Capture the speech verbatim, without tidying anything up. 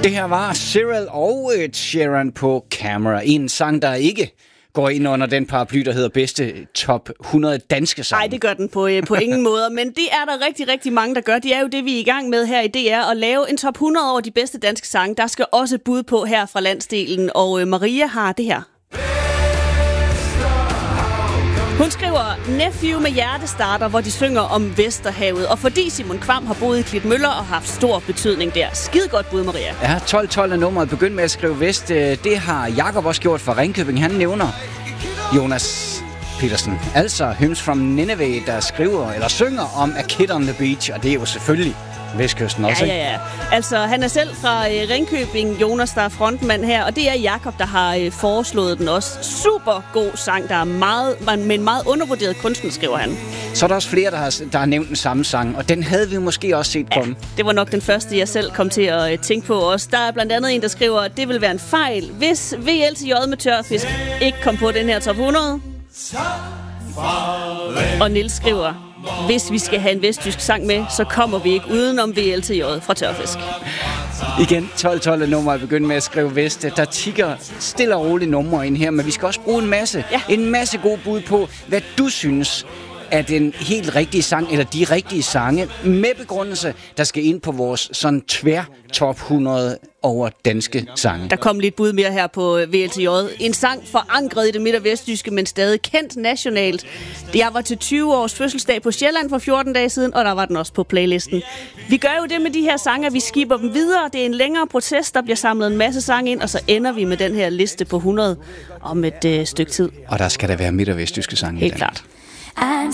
Det her var Cyril og Ed Sheeran på Camera. En sang, der ikke går ind under den paraply, der hedder bedste top hundrede danske sange. Nej, det gør den på, øh, på ingen måder, men det er der rigtig, rigtig mange, der gør. Det er jo det, vi er i gang med her i D R, at lave en top hundrede over de bedste danske sange. Der skal også bud på her fra landsdelen, og øh, Maria har det her. Hun skriver Nephew med hjertestarter, hvor de synger om Vesterhavet. Og fordi Simon Kvam har boet i Klitmøller og haft stor betydning der. Skide godt bud, Maria. Ja, tolv tolv er nummeret. Begynd med at skrive Vest. Det har Jakob også gjort fra Ringkøbing. Han nævner Jonas Petersen. Altså Hymns from Nineveh, der skriver eller synger om A Kid on the Beach. Og det er jo selvfølgelig Vestkysten også, ja, ja, ja. Altså, han er selv fra øh, Ringkøbing, Jonas, der er frontmand her, og det er Jakob, der har øh, foreslået den også. Super god sang, der er meget, med en meget undervurderet kunstner, skriver han. Så er der også flere, der har, der har nævnt den samme sang, og den havde vi måske også set komme. Ja, det var nok den første, jeg selv kom til at øh, tænke på også. Der er blandt andet en, der skriver, at det vil være en fejl, hvis V L T J med tørfisk ikke kom på den her top hundrede. Og Niels skriver, hvis vi skal have en vestjysk sang med, så kommer vi ikke udenom V L T J fra tørfisk. Igen, tolv tolv er nummer at begynde med at skrive Vest. Der tigger stille og roligt numre ind her, men vi skal også bruge en masse, ja. en masse gode bud på, hvad du synes er den helt rigtige sang, eller de rigtige sange, med begrundelse, der skal ind på vores sådan tvær top hundrede over danske sange. Der kom lidt bud mere her på V L T J. En sang forankret i det midt- og vestjyske, men stadig kendt nationalt. Jeg var til tyve års fødselsdag på Sjælland for fjorten dage siden, og der var den også på playlisten. Vi gør jo det med de her sange, vi skipper dem videre. Det er en længere proces, der bliver samlet en masse sange ind, og så ender vi med den her liste på hundrede om et øh, stykke tid. Og der skal der være midt- og vestjyske sange. Helt klart.